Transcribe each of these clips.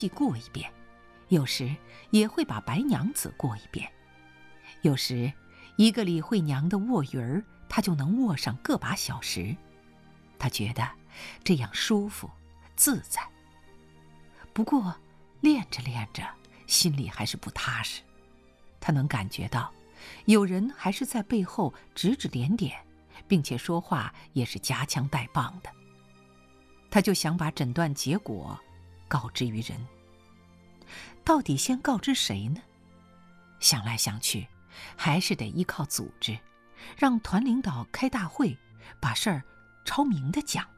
过一遍，有时也会把白娘子过一遍。有时一个李慧娘的卧鱼儿，他就能卧上个把小时。他觉得这样舒服自在。不过练着练着，心里还是不踏实。他能感觉到有人还是在背后指指点点，并且说话也是夹枪带棒的。他就想把诊断结果告知于人。到底先告知谁呢？想来想去，还是得依靠组织，让团领导开大会，把事儿抄明的讲。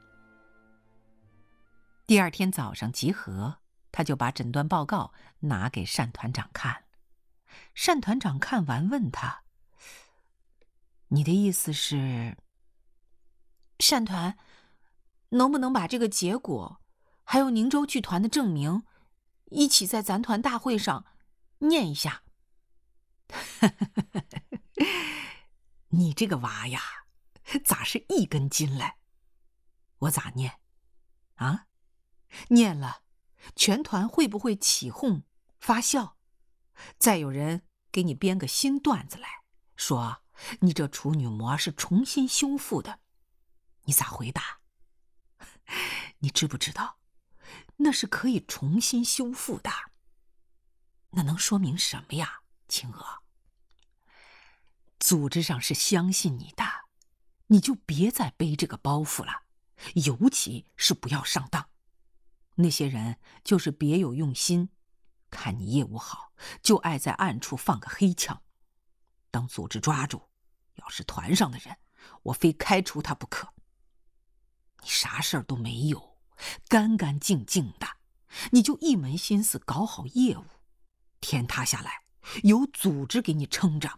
第二天早上集合，他就把诊断报告拿给单团长看。单团长看完问他：“你的意思是？” 单团，能不能把这个结果，还有宁州剧团的证明，一起在咱团大会上念一下？ 你这个娃呀，咋是一根筋来？我咋念？啊？念了，全团会不会起哄发笑？再有人给你编个新段子来，说你这处女膜是重新修复的，你咋回答？你知不知道，那是可以重新修复的？那能说明什么呀，青娥？组织上是相信你的，你就别再背这个包袱了，尤其是不要上当。那些人就是别有用心，看你业务好，就爱在暗处放个黑枪。等组织抓住，要是团上的人，我非开除他不可。你啥事儿都没有，干干净净的，你就一门心思搞好业务，天塌下来有组织给你撑着。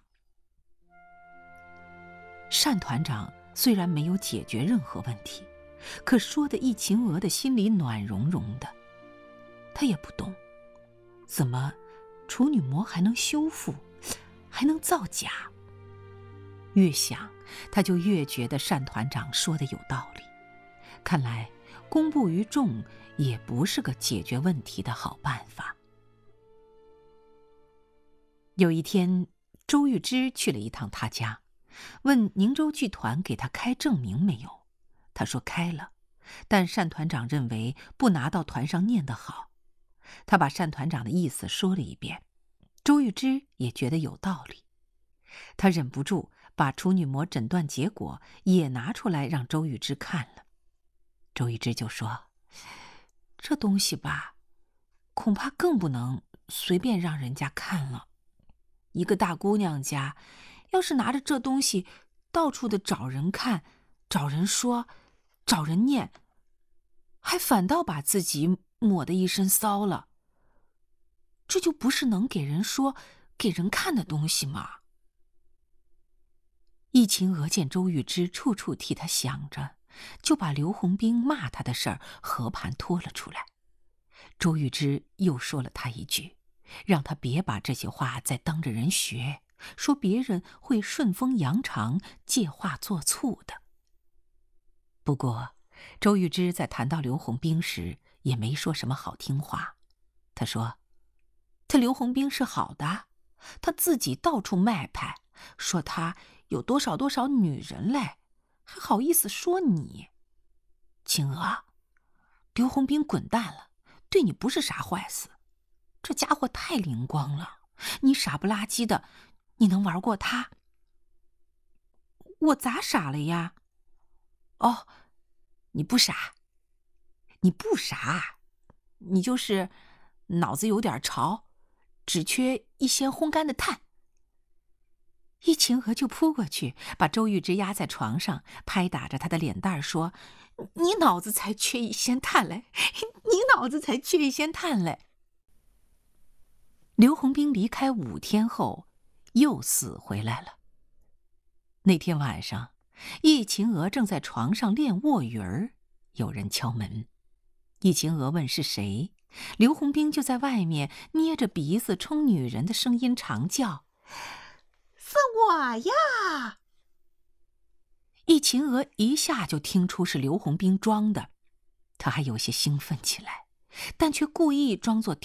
单团长虽然没有解决任何问题，可说的易秦娥的心里暖融融的。他也不懂，怎么处女膜还能修复，还能造假？越想，他就越觉得单团长说的有道理。看来公布于众也不是个解决问题的好办法。有一天，周玉芝去了一趟他家，问宁州剧团给他开证明没有。他说开了，但单团长认为不拿到团上念得好。他把单团长的意思说了一遍，周玉芝也觉得有道理。他忍不住把处女膜诊断结果也拿出来让周玉芝看了。周玉芝就说：“这东西吧，恐怕更不能随便让人家看了。一个大姑娘家，要是拿着这东西到处的找人看，找人说，找人念，还反倒把自己抹得一身骚了，这就不是能给人说、给人看的东西吗？”易秦娥见周玉芝处处替他想着，就把刘洪兵骂他的事儿和盘托了出来。周玉芝又说了他一句，让他别把这些话再当着人学，说别人会顺风扬长、借话作醋的。不过周玉芝在谈到刘洪兵时也没说什么好听话。他说他刘洪兵是好的，他自己到处卖派，说他有多少多少女人嘞，还好意思说你。青娥，刘洪兵滚蛋了，对你不是啥坏事，这家伙太灵光了，你傻不拉几的，你能玩过他？我咋傻了呀？哦，你不傻，你不傻，你就是脑子有点潮，只缺一些烘干的炭。易秦娥就扑过去，把周玉芝压在床上，拍打着她的脸蛋说：“你脑子才缺一些炭嘞，你脑子才缺一些炭嘞。”刘洪兵离开5天后，又死回来了。那天晚上，易秦娥正在床上练卧鱼儿，有人敲门。易秦娥问是谁，刘洪兵就在外面捏着鼻子冲女人的声音长叫：“是我呀！”易秦娥一下就听出是刘洪兵装的，她还有些兴奋起来， 但却故意装作